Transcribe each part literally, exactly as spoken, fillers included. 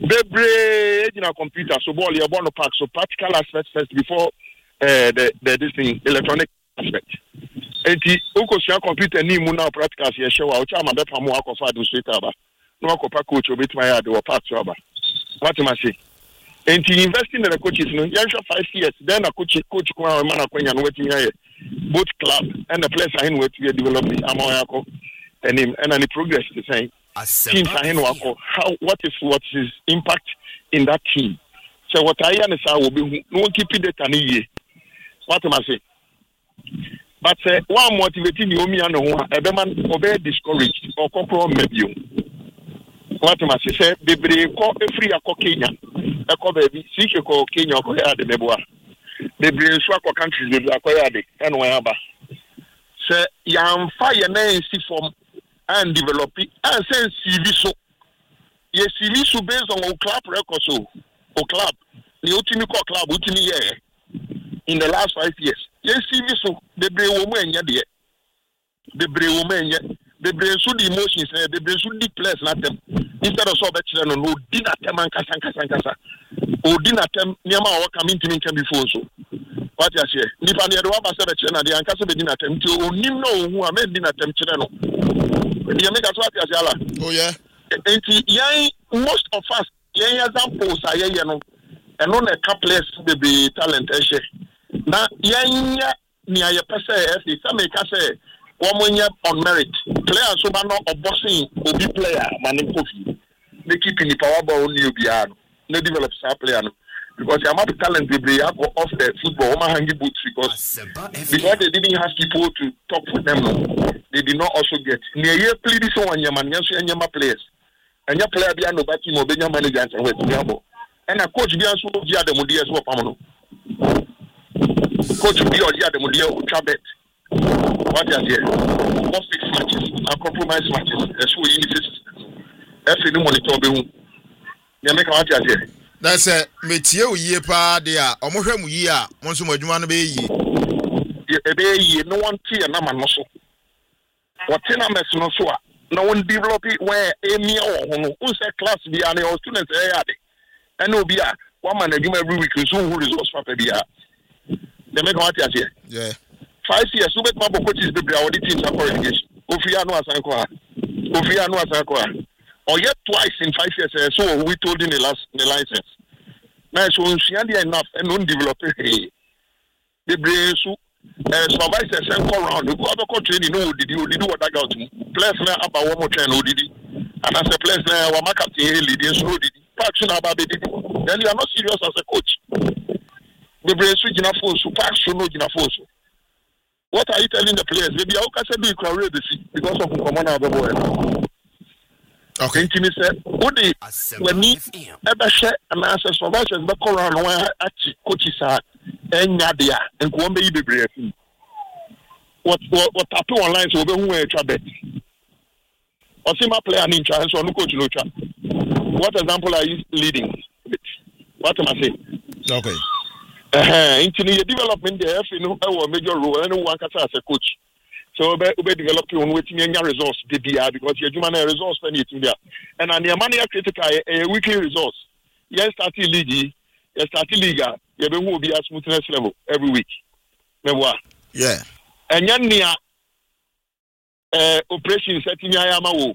Bebre in a computer, so ball your born pack, so practical aspects first before uh, the the this thing electronic aspect. And the Ukosia computer ni muna practical here show out I'm a better more of administrator. No coach or bit my yard or part rubber. What am I say? And to invest in the coaches, no, you five years, then a coach coach man and waiting here. Both club and the place I in which we are developing Amoyako and him and any progress the same. Teams are in how what is what is impact in that team. So what I understand will be no keep it an year. What am I saying? But uh, one motivating you me and a man obey discouraged or conquer maybe. What am I say? Baby, call a free a Kenya. A call baby, see you call Kenya or the Meboa. Baby, swap countries will acquire the and wherever. Say, young fire name see form and develop it and say C V so. Yes, C V so based on our club record so. Or club. The ultimate club, ultimate year. In the last five years. Yes, C V so. Baby, woman, ya dear. Baby, woman, ya. The brain should emotions, the brain should declare them instead of so better than no dinner them and Casanca Sancasa or dinner them near my coming to me can be full. So what I say, Nipan the Rubber Channel, the Ancasa dinner them to Nimno who are made dinner them channel. The America Swati Azala. Oh, yeah. And most of us, young examples are young and on a couple of the talent. Now, young near your person, if some make us say. One year on merit. Player so man of bossing will be player man in coffee. They keep in the power ball new piano. They develop star player because the amount of talent they bring go off the football over hangy boots because because they didn't have people to talk for them. They did not also get near year play this one your man yes and your players. And your player be no back team or be your manager and with Diabo. And a coach be also Gia de Mudia so Pamano. Coach be or Gia de Mudia Chabet. What are here? What six matches and compromise matches? That's what you need. That's the monitor. They make what are here. That's a Metio year pa there. Almost a year. Once more, you want to be a bay. No one tea and I'm a muscle. What ten a mess no so. No one develop it where a meal or who's a class be an or students a and no be a one man a give every week who resource for Pebia. They make what are here. Yeah. Five years, so make my coaches be our teams are correlation. Ofiano Asankoa, Ofiano Asankoa. Or yet twice in five years, so we told in the last the license. Now, so she had enough and non develop it. The brain so supervisor send call round. You go to training, no, did you do what I got to? Place now about one more train, no, did he? And as a place now, one mark up the leading, so did he? Paction about it. Then you are not serious as a coach. The brain switch enough for so pack, so no enough for so. What are you telling the players? Maybe I can say be because of common other. Okay. Intimate said, "Woody, when me ever share an answer for us as the Koran where coaches are and Nadia and Kwame be brave. What what what tattoo online so who are trouble? Or see my player in chance or no coach no chat. What example are you leading? What am I saying? Okay. Uh-huh. Into the development there, you know, our major role, and one can as a coach. So we develop your own waiting and resource D B R because you're human resource when you're there. And on your money critical a weekly resource. Yes, starting league, yes, starting league, you will be a smoothness level every week. Yeah. And yan near uh operation setting Yamao.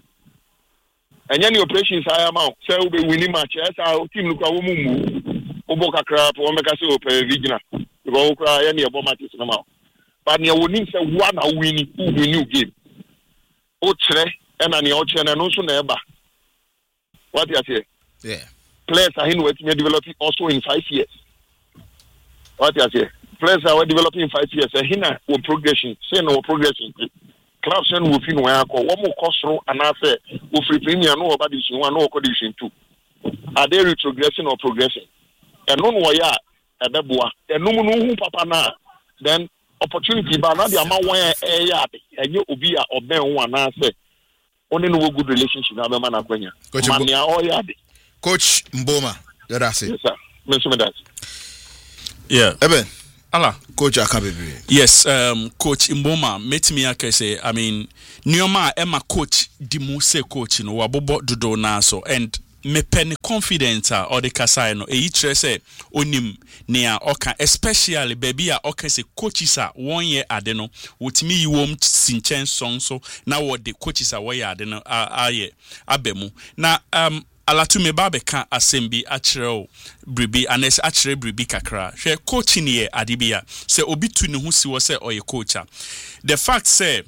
And yan operations I am out. So we'll be winning match. Yes, our team look at Mumu. Oboka crap, or make us open Vigina. You go cry any about matches no more. But you will need one a winning who win new game. Otre and an ocean and also never. What you say? Yeah. Players are in with me developing also in five years. What you say? Players are developing in five years. A hina will progression. Say no progression. Clubs and will feel where I call one more cost row and I say, will free premium no about this one no condition too. Are they retrogression or progression? And no one ya a beboa. And no one papa na then opportunity but not the amount where a yard and you will be a ben one answer. Only no good relationship na be man akwanya. Coach Mboma, that's it. Yes sir. Mention that. Yeah. Eben. Allah. Coach Akabebi. Yes, um Coach Mboma met me akese. I mean, Nioma Emma coach Dimu say coach no wabobo dodo na so and me pen confident or the kasai no e yitre say onim nea oka especially baby a oka say coaches a one year ade no wotimi yiwom sinchen song so na what the coaches a way ade no aye abemu na um alatu me ba beka asembi achire bribi anes achire bribi kakra hwe coaching ye adibia say obi tu ne ho si wo say oye coacher the fact say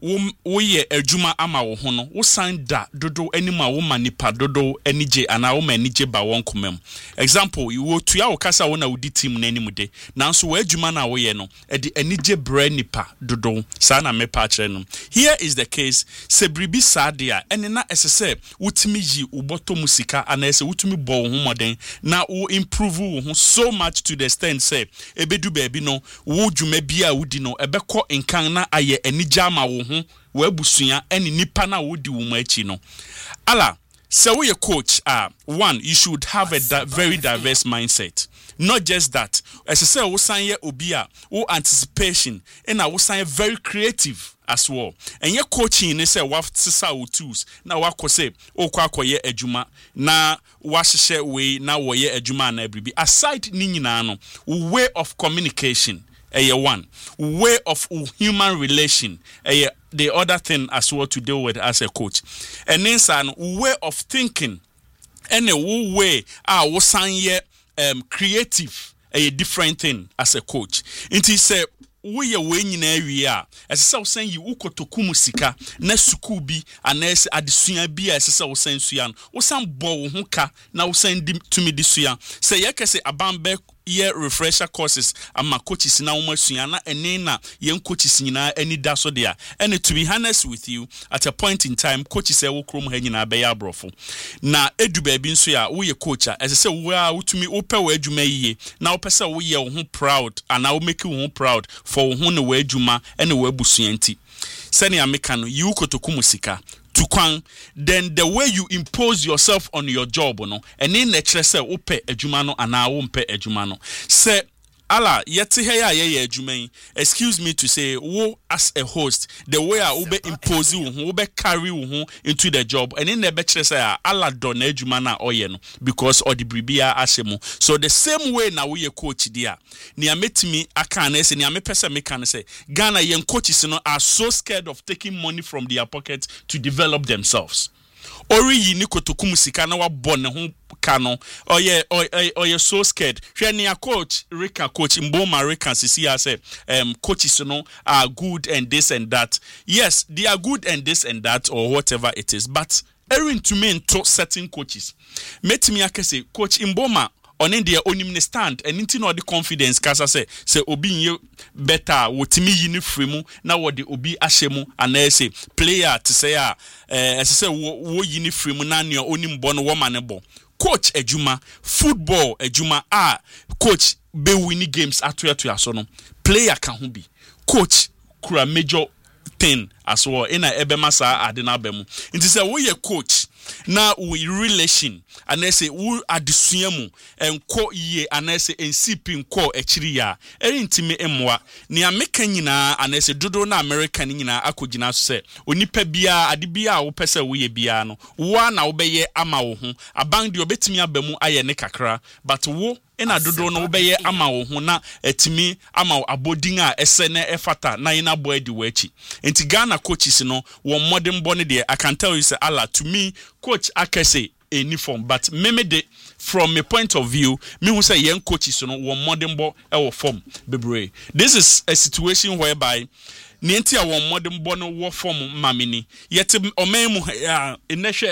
wo ye adwuma ama wo ho no wo san da dodo anima wo manipa dodo anije ana wo manije ba won komam example you wo tua wo kasa wo na wo di team na animu de nanso wo adwuma na wo ye no e de anije bra nipa dodo sa na me pa kire no here is the case se bribi sadia ene na esese wutimi yi uboto musika ana ese wutimi bo wo ho moden na wo improve wo ho so much to the extent say ebedu baabi no wo dwuma bia wudi no ebekọ enkan na aye anije ama wo we busuya any nipa na wodi wo machi no ala say we a coach ah uh, one you should have a di- very diverse mindset not just that as I say wo san ye obi a wo anticipation and I wo san very creative as well and your coaching is say what sisa wo tools na wako say okwa akoye adwuma na wahye we na wo ye adwuma na bribi aside ni nyina no way of communication a one way of human relation a the other thing as well to deal with as a coach and then san way of thinking and a way ah wo san ye um creative a different thing as a coach inti say we ye we nyina wi a esesa wo san yi ukotoku musika na suku bi anese adesua bi a esesa wo san sua no wo san bo wo ho ka na wo san di tumi di sua say ye kese abambe ye refresher courses ama coaches na wo masua na ene na ye coaches nyina ani da so dia and to be honest with you at a point in time coaches e wo krom ha nyina be ya brofo na edu ba bi nso ya wo ye coach a esese wo a wotumi wo pe wo adwuma yiye na wo pese wo ye wo ho proud and wo make wo ho proud for wo ho ne wo adwuma ene wo abusua nti sene ameka no yi ukotoku musika tukwan then the way you impose yourself on your job no and in nature say ope adwuma no ana wo mpe adwuma no say ala yeti he ya ye adwuma excuse me to say wo as a host the way I ube impose wo ho ube carry wo ho into the job and in the be kire say ala don adwuma na oye no because all the bribia asemu so the same way na we coach dia ni ametimi aka na say ni amepese me kan say Ghana yen coaches no are so scared of taking money from their pockets to develop themselves ori yi ni kotoku musika na wa bone ho kano oye oye so scared hwe ni a coach Rika coach Mboma Rika sisi say um coaches no are good and this and that yes they are good and this and that or whatever it is but erin to me to certain coaches metimi akese coach Mboma on India onim ne stand and into no the confidence kasa say say obi nye better wotimi yini fremu na wo de obi ahyemu ana say player to say ah eh say wo yini fremu na ne onim bo no wo ma ne bo coach ejuma football ejuma ah coach be winning games atoyato aso no player ka ho bi coach kura major thing as well in a ebema sa adena bemu nti say wo ye coach na we relation anese wo adesua mu enko ye anese ncp nko echiri ya erintimi emwa ne ameka nyina anese dodo na American nyina akogina so se onipa bia ade bia wo pese wo ye bia no wo na wo beye ama wo ho aban de obetimi abamu aye ne kakra but wo ina dodo no wo beye ama wo ho na etimi ama abodin a ese na efata na ina boy di wachi enti Ghana coaches no wo modern bone de I can tell you say Allah to me coach akese any form but meme de from a point of view me who say young coaches no wo modern bo e wo form bebre this is a situation whereby nienti a wo modern bo no wo form mamini yet omemu enehwe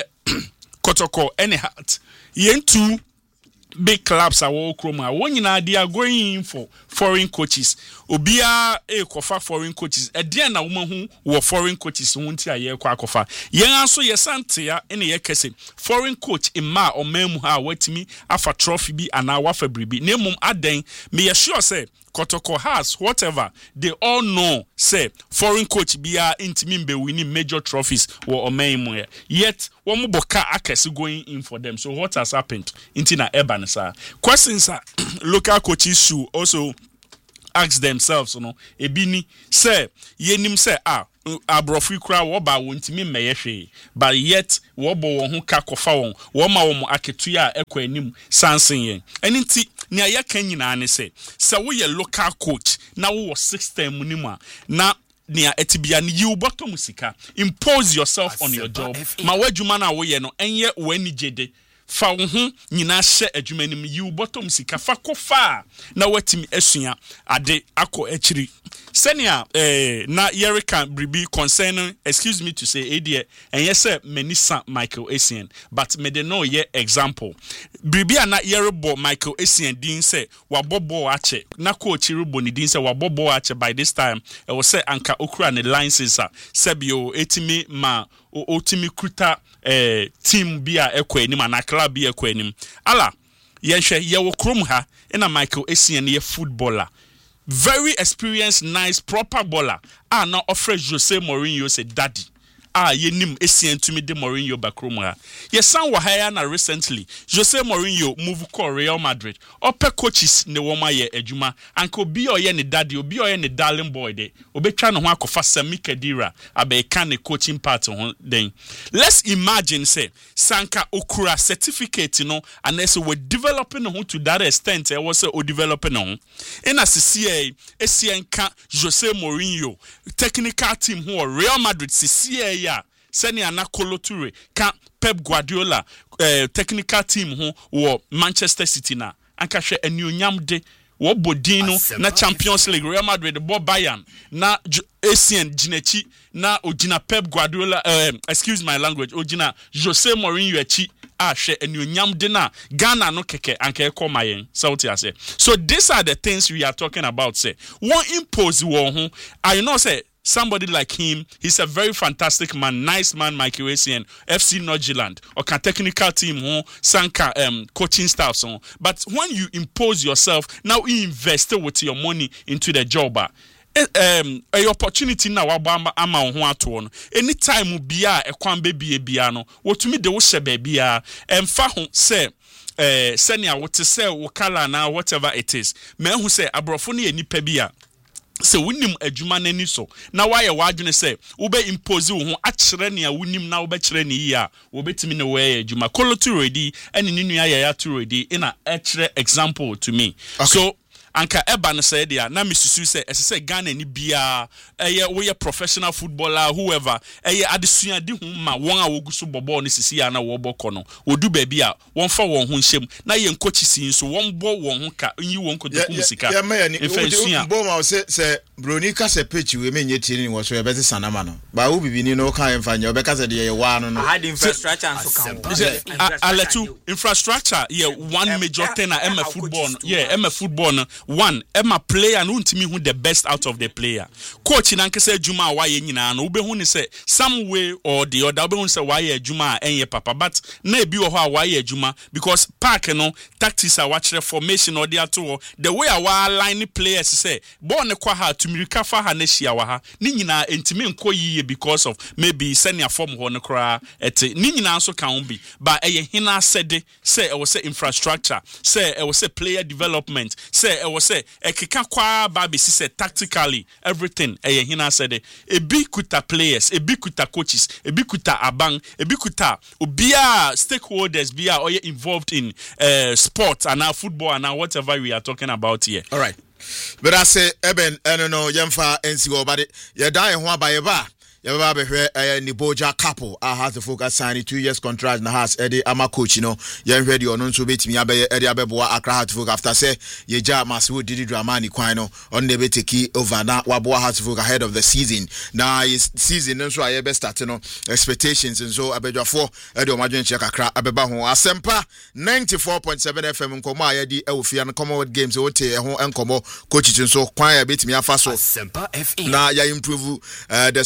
kotoko any heart yentu big clubs are all chroma when they are going in for foreign coaches obia e kofa foreign coaches e dia na woman hu wo foreign coaches hu ntia ye kwa kofa yen aso ye santia ene ye kese foreign coach imma o memu ha watimi afa trophy bi ana wafa bribi nemum aden me ye sure say Kotoko has whatever they all know say foreign coach bia intimi mbe winning major trophies wo omemu yet womo boka akese going in for them so what has happened intina urban sir questions are local coaches should also ask themselves you know ebini say yenim say ah abrofri kura wo ba wontimi meye hwe but yet wo bo wo ho ka kofa won wo ma wo aketua ekọ anim sansen yen eniti ne ayaka nyina ne se se wo ye local coach na wo system mu nimu na nia etibia ni you bottom sika impose yourself on your job ma wadwuma na wo ye no enye wani jede fa wo ho nyina hye adwuma nim you bottom sika fa kofa na watimi asua ade akọ akiri senia eh na Yerika bribi concerning excuse me to say adie enye say menisa Michael Essien but me de no ye example bribi na Yerebo Michael Essien din say wabobo ache na coach Rubo ni din say wabobo ache by this time e wo say anka okura ne license a sebio etimi ma otimi kruta eh team bia ekọ anim na club bia ekọ anim ala ye hwe ye wo krom ha na Michael Essien ye footballer very experienced, nice, proper bowler. Ah, now offer Jose Mourinho say daddy. Ah, ye nim Essien to me de Mourinho bakroma. Ye san wa hire na recently. Jose Mourinho move ko Real Madrid. Ope coaches ne woma ye adwuma. Anko bi oye ne daddy, obi oye ne darling boy de. Obetwa no ho akofa Sami Khedira abe kan ne coaching part ho den. Let's imagine say Sanka okura certificate no unless we developing no to that extent e was say o developing no. In as C A Essien ka Jose Mourinho technical team who Real Madrid C A ya senia na Kolo Toure ka Pep Guardiola uh, technical team ho wo Manchester City na anka hwe anuonyam de wo bodino na Champions League Real Madrid bo Bayern na Essien ginechi na ogina Pep Guardiola uh, excuse my language ogina Jose Mourinho achi a hwe anuonyam de na Ghana no keke anka ekomayen South Asia. So these are the things we are talking about say one impose wo ho I know say somebody like him, he's a very fantastic man, nice man, Michael Essien, F C Northland, or can technical team, who Sanka um, coaching staff. So, but when you impose yourself, now you invest with your money into the job. Um, a opportunity now wabamba ama ho ato no anytime bia e kwan be bia bia no wotumi de wo hye ba bia emfa ho se eh senia wote se wo kala na whatever it is me hu se abrofo ne nipa bia se wunim adwuma nani so na waye wadwene se wo be impose wo ho akyere ne a wunim na wo be kyere ne yi a wo betimi ne waye adwuma Kolo Toure di ene ne nua ya ya Toure di ina akyere example to me. Okay. So anka eba no say dia na misusu say ese Ghana ni bia eye we professional footballer whoever eye adesuade hu ma won a woguso bobo no sisi ya na wo bokọ no odu ba bia won fa won ho nhyem na ye nkochi sin so won bo won ho ka nyi won kodoku musika ya me ya ni bo ma say say broni ka se page we menye tiri ni wo so e be sanama no ba wo bibini no kan emfanya obe ka se de ye wa no no had infrastructure and so kan aletu infrastructure yeah one major thing na em football yeah em football no one Emma player no ntimi hu the best out of the player coach na nkese adwuma wa ye nyina no obehu ni say some way or the other obehu say wa ye adwuma enye papa but na ebi wo ho a wa ye adwuma because park no tactics a wa kire formation or the ato the way a wa line players say ball ne kwa ha tumirika fa ha na hia wa ha ni nyina ntimi nko yiye because of maybe senior form ho no kra ete ni nyina so kan bi ba eye hina sede say e wo say infrastructure say e wo say player development say e say ekeka kwa ba be say tactically everything eh hina said e big kuta players e big kuta coaches e big kuta abang e big kuta obia stakeholders bia or involved in uh, sport and our football and our whatever we are talking about here. All right, but I say eben eno no yemfa ensi go bade ye dan ho abaye ba Yaba behwe eh Niboja couple a has the focus sign two years contract na has Eddie ama coach no ye hwe de ono nso betimi abe Eddie abeboa Accra Heartful after say ye ja Masu Didi Dramani kwan no on the beteki over na waboa Heartful ahead of the season na season nso aye be start no expectations nso abedwafo Eddie omadwen che kakra abeba ho Asempa ninety-four point seven F M nkomo aye di ewofia no Commonwealth Games wote ho enkomo coach nso kwan ya betimi afa so na ya improve uh, the standard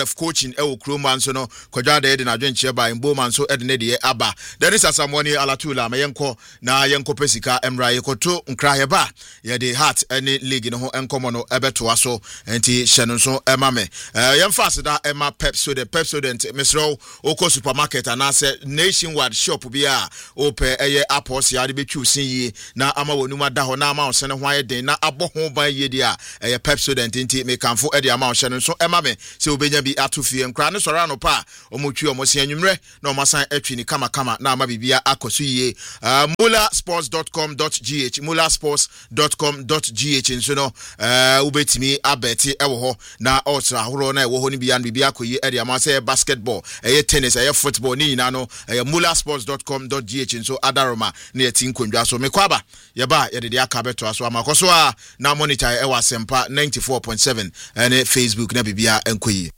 F coaching ewo kroma nso no kwadwa da na adwenche ba mboma nso ede ne de aba Dennis Asamwani Alatula ma yenko na yenko pesika emra yekoto nkra ye ba ye de heart any league no ho enkomo no ebeto aso enti hye no nso ema me yemfa aseda ema Pepsodent Pepsodent mesro oko supermarket anase nationwide shop bia ope eye apples ya de betwu sin yi na ama wonum ada ho na ama osene ho ayeden na abo ho ban ye dia eye Pepsodent enti me kanfo e de ama hye no nso ema me se obenya bi atofie nkra ne sora no pa omotwi omosi anwumre na omasan atwi ni kama kama na ama bibia akoso yie mula sports dot com dot g h mula sports dot com dot g h nso no uh ubetimi abeti ewo ho na ultra horo na ewo ho ni bia bibia akoyi e de ama say basketball eye tennis eye football ni nyina no eye mula sports dot com dot g h nso adaroma na yeti nkondwa so mekwaba ye ba ye de aka beto aso amakoso a na monitor e wa sempa ninety-four point seven ene Facebook na bibia enkoyi